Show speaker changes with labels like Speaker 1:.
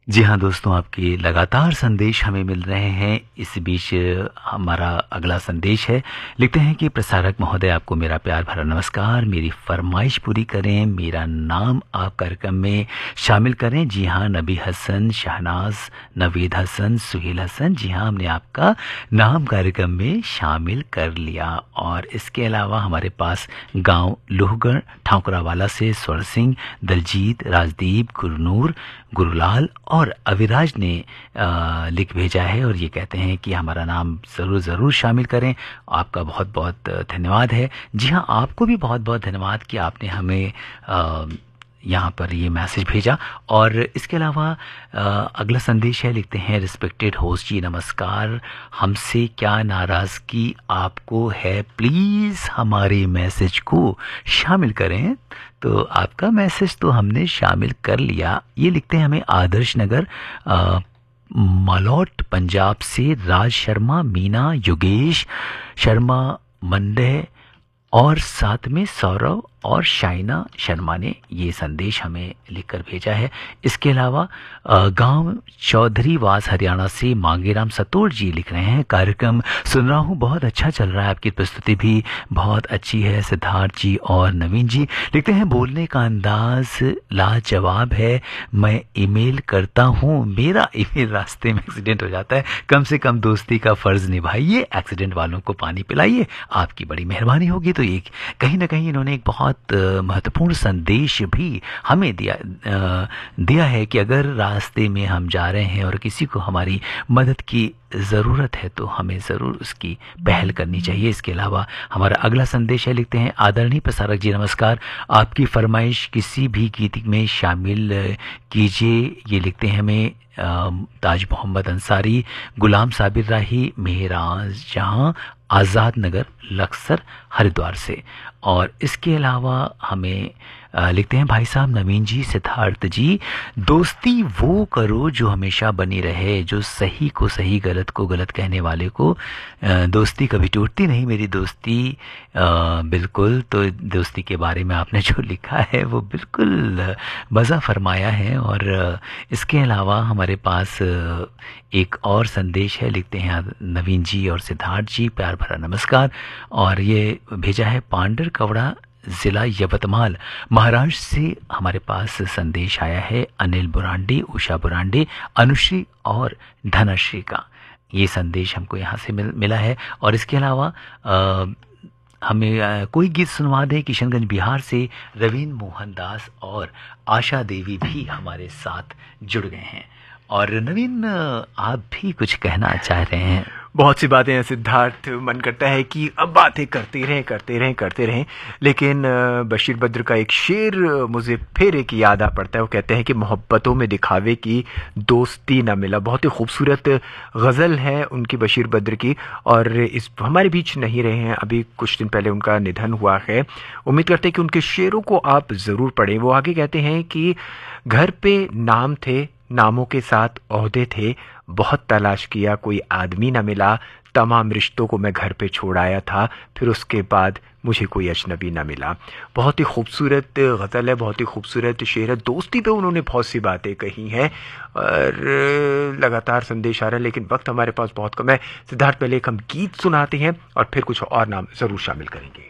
Speaker 1: जी हाँ दोस्तों, आपके लगातार संदेश हमें मिल रहे हैं। इस बीच हमारा अगला संदेश है। लिखते हैं कि प्रसारक महोदय, आपको मेरा प्यार भरा नमस्कार। मेरी फरमाइश पूरी करें, मेरा नाम आप कार्यक्रम में शामिल करें। जी हाँ, नबी हसन, शहनाज, नवीद हसन, सुहेल हसन, जी हाँ, हमने आपका नाम कार्यक्रम में शामिल कर लिया। और इसके अलावा हमारे पास गांव लोहगढ़ ठाकुरावाला से स्वर सिंह, दलजीत, राजदीप, गुरनूर, गुरुलाल और अविराज ने लिख भेजा है और ये कहते हैं कि हमारा नाम ज़रूर ज़रूर शामिल करें। आपका बहुत बहुत धन्यवाद है। जी हाँ, आपको भी बहुत बहुत धन्यवाद कि आपने हमें यहाँ पर ये मैसेज भेजा। और इसके अलावा अगला संदेश है। लिखते हैं, रिस्पेक्टेड होस्ट जी नमस्कार, हमसे क्या नाराज़गी आपको है, प्लीज़ हमारे मैसेज को शामिल करें। तो आपका मैसेज तो हमने शामिल कर लिया। ये लिखते हैं हमें आदर्श नगर मालौट पंजाब से राज शर्मा, मीना, योगेश शर्मा, मंडे और साथ में सौरव और शाइना शर्मा ने ये संदेश हमें लिखकर भेजा है। इसके अलावा गांव चौधरीवास हरियाणा से मांगेराम सतोर जी लिख रहे हैं, कार्यक्रम सुन रहा हूँ, बहुत अच्छा चल रहा है, आपकी प्रस्तुति भी बहुत अच्छी है। सिद्धार्थ जी और नवीन जी लिखते हैं, बोलने का अंदाज लाजवाब है, मैं ईमेल करता हूँ, मेरा ईमेल रास्ते में एक्सीडेंट हो जाता है, कम से कम दोस्ती का फ़र्ज़ निभाइए, एक्सीडेंट वालों को पानी पिलाइए, आपकी बड़ी मेहरबानी होगी। तो एक कहीं ना कहीं इन्होंने एक बहुत महत्वपूर्ण संदेश भी हमें दिया है कि अगर रास्ते में हम जा रहे हैं और किसी को हमारी मदद की ज़रूरत है तो हमें ज़रूर उसकी पहल करनी चाहिए। इसके अलावा हमारा अगला संदेश है। लिखते हैं, आदरणीय प्रसारक जी नमस्कार, आपकी फरमाइश किसी भी गीत में शामिल कीजिए। ये लिखते हैं हमें ताज मोहम्मद अंसारी, गुलाम साबिर राही, मेहराज जहां, आज़ाद नगर, लक्सर, हरिद्वार से। और इसके अलावा हमें लिखते हैं, भाई साहब नवीन जी, सिद्धार्थ जी, दोस्ती वो करो जो हमेशा बनी रहे, जो सही को सही, गलत को गलत कहने वाले को दोस्ती कभी टूटती नहीं। मेरी दोस्ती बिल्कुल। तो दोस्ती के बारे में आपने जो लिखा है वो बिल्कुल मज़ा फरमाया है। और इसके अलावा हमारे पास एक और संदेश है। लिखते हैं, नवीन जी और सिद्धार्थ जी, प्यार भरा नमस्कार। और ये भेजा है पांडर कवड़ा, ज़िला यवतमाल, महाराष्ट्र से हमारे पास संदेश आया है। अनिल बुरांडी, उषा बुरांडी, अनुश्री और धनश्री का ये संदेश हमको यहाँ से मिला है। और इसके अलावा हमें कोई गीत सुनवा दें, किशनगंज बिहार से रवीन मोहन दास और आशा देवी भी हमारे साथ जुड़ गए हैं। और नवीन, आप भी कुछ कहना चाह रहे हैं?
Speaker 2: बहुत सी बातें हैं सिद्धार्थ, मन करता है कि अब बातें करते रहें, लेकिन बशीर बद्र का एक शेर मुझे फिर एक याद आ पड़ता है। वो कहते हैं कि मोहब्बतों में दिखावे की दोस्ती न मिला। बहुत ही खूबसूरत गज़ल है उनकी, बशीर बद्र की, और इस हमारे बीच नहीं रहे हैं, अभी कुछ दिन पहले उनका निधन हुआ है। उम्मीद करते हैं कि उनके शेरों को आप ज़रूर पढ़ें। वो आगे कहते हैं कि घर पे नाम थे, नामों के साथ ओहदे थे, बहुत तलाश किया कोई आदमी न मिला, तमाम रिश्तों को मैं घर पे छोड़ आया था, फिर उसके बाद मुझे कोई अजनबी न मिला। बहुत ही खूबसूरत गज़ल है, बहुत ही खूबसूरत शेर है। दोस्ती पे उन्होंने बहुत सी बातें कही हैं और लगातार संदेश आ रहा है, लेकिन वक्त हमारे पास बहुत कम है। सिद्धार्थ, पहले एक हम गीत सुनाते हैं और फिर कुछ और नाम ज़रूर शामिल करेंगे।